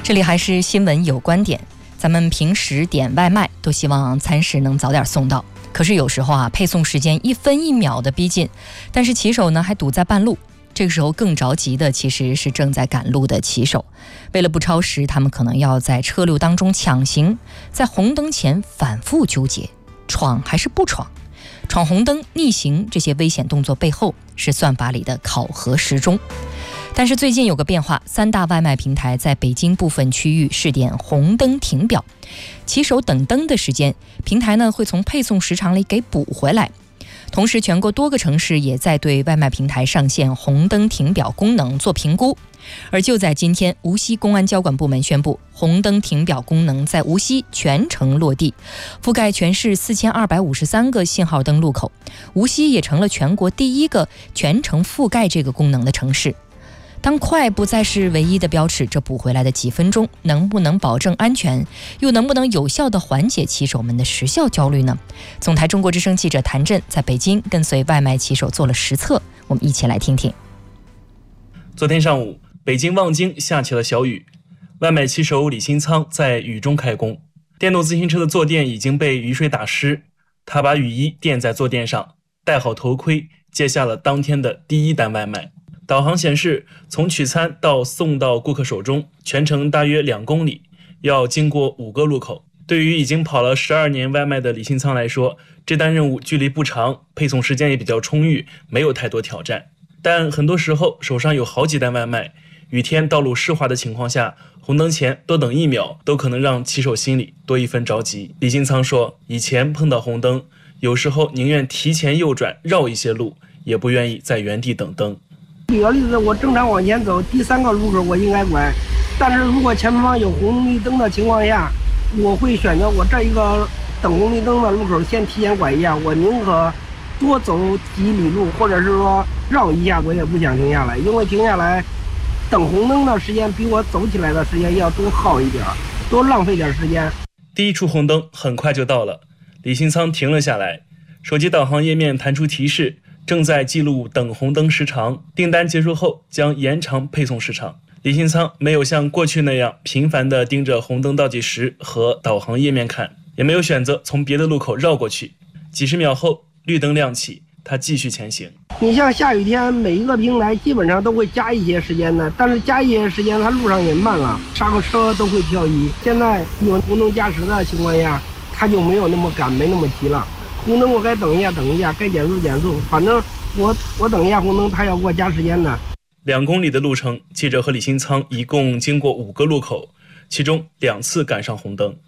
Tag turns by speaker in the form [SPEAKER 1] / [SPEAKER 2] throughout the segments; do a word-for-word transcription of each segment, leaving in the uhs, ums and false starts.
[SPEAKER 1] 这里还是新闻有观点。咱们平时点外卖都希望餐食能早点送到，可是有时候啊，配送时间一分一秒的逼近，但是骑手呢还堵在半路。这个时候更着急的其实是正在赶路的骑手，为了不超时，他们可能要在车流当中抢行，在红灯前反复纠结，闯还是不闯？闯红灯、逆行这些危险动作背后是算法里的考核时钟。但是最近有个变化，三大外卖平台在北京部分区域试点红灯停表，骑手等灯的时间，平台呢会从配送时长里给补回来。同时，全国多个城市也在对外卖平台上线红灯停表功能做评估。而就在今天，无锡公安交管部门宣布，红灯停表功能在无锡全程落地，覆盖全市四千二百五十三个信号灯路口。无锡也成了全国第一个全程覆盖这个功能的城市。当快不再是唯一的标尺，这补回来的几分钟能不能保证安全，又能不能有效地缓解骑手们的时效焦虑呢？总台中国之声记者谭震在北京跟随外卖骑手做了实测，我们一起来听听。
[SPEAKER 2] 昨天上午，北京望京下起了小雨，外卖骑手李新仓在雨中开工，电动自行车的坐垫已经被雨水打湿，他把雨衣垫在坐垫上，戴好头盔，接下了当天的第一单外卖。导航显示，从取餐到送到顾客手中，全程大约两公里，要经过五个路口。对于已经跑了十二年外卖的李新仓来说，这单任务距离不长，配送时间也比较充裕，没有太多挑战。但很多时候手上有好几单外卖，雨天道路湿滑的情况下，红灯前多等一秒都可能让骑手心里多一分着急。李新仓说，以前碰到红灯，有时候宁愿提前右转绕一些路，也不愿意在原地等灯。
[SPEAKER 3] 举个例子，我正常往前走，第三个路口我应该拐，但是如果前方有红绿灯的情况下，我会选择我这一个等红绿灯的路口先提前拐一下，我宁可多走几里路，或者是说绕一下，我也不想停下来，因为停下来等红灯的时间比我走起来的时间要多耗一点，多浪费点时间。
[SPEAKER 2] 第一处红灯很快就到了，李新仓停了下来，手机导航页面弹出提示，正在记录等红灯时长，订单结束后将延长配送时长。李新仓没有像过去那样频繁地盯着红灯倒计时和导航页面看，也没有选择从别的路口绕过去。几十秒后，绿灯亮起，他继续前行。
[SPEAKER 3] 你像下雨天，每一个平台基本上都会加一些时间的，但是加一些时间，它路上也慢了，刹个车都会漂移。现在有红灯加时的情况下，它就没有那么赶，没那么急了。红灯我该等一下，等一下，该减速减速，反正我我等一下红灯，他要给我加时间的。
[SPEAKER 2] 两公里的路程，记者和李新仓一共经过五个路口，其中两次赶上红灯。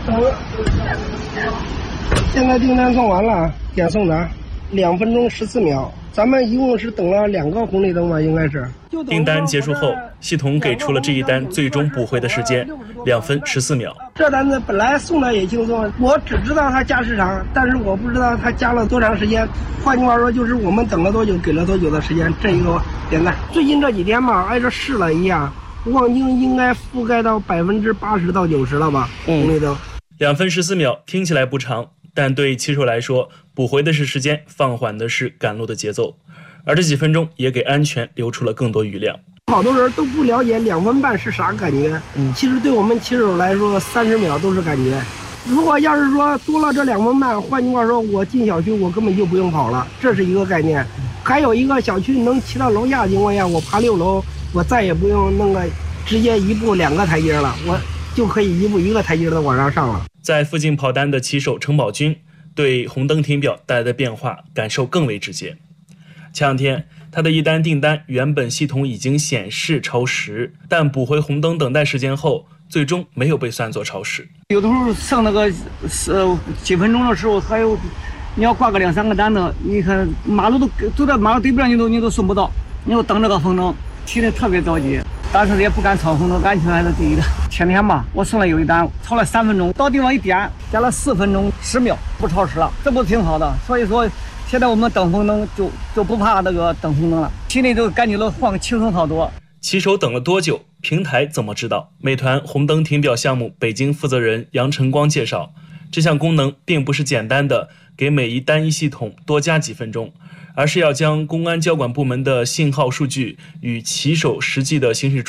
[SPEAKER 3] 现在订单送完了，点送达，两分钟十四秒。咱们一共是等了两个红绿灯吧，应该是。
[SPEAKER 2] 订单结束后，系统给出了这一单最终补回的时间，两分十四秒。
[SPEAKER 3] 这单子本来送的也轻松，我只知道它加时长，但是我不知道它加了多长时间。换句话说，就是我们等了多久，给了多久的时间。这一个点赞。最近这几天吧，挨着试了一下，望京应该覆盖到百分之八十到九十了吧？红绿灯。
[SPEAKER 2] 两分十四秒听起来不长，但对骑手来说，补回的是时间，放缓的是赶路的节奏，而这几分钟也给安全留出了更多余量。
[SPEAKER 3] 好多人都不了解两分半是啥感觉，嗯，其实对我们骑手来说，三十秒都是感觉。如果要是说多了这两分半，换句话说，我进小区我根本就不用跑了，这是一个概念。还有一个小区能骑到楼下的情况下，我爬六楼，我再也不用弄个直接一步两个台阶了，我就可以一步一个台阶的往上上了。
[SPEAKER 2] 在附近跑单的骑手程宝军对红灯停表带来的变化感受更为直接。前两天他的一单订单原本系统已经显示超时，但补回红灯等待时间后，最终没有被算作超时。
[SPEAKER 4] 有的时候剩那个呃几分钟的时候，还有你要挂个两三个单子，你看马路都走在马路对边你都你都送不到，你要等这个红灯，骑得特别着急。但是也不敢闯红灯，安全还是第一的。前天吧，我送了有一单，超了三分钟，到地方一点，加了四分钟十秒，不超时了，这不挺好的？所以说，现在我们等红灯就就不怕那个等红灯了，心里就感觉到放轻松好多。
[SPEAKER 2] 骑手等了多久？平台怎么知道？美团红灯停表项目北京负责人杨晨光介绍，这项功能并不是简单的给每一单一系统多加几分钟，而是要将公安交管部门的信号数据与骑手实际的行驶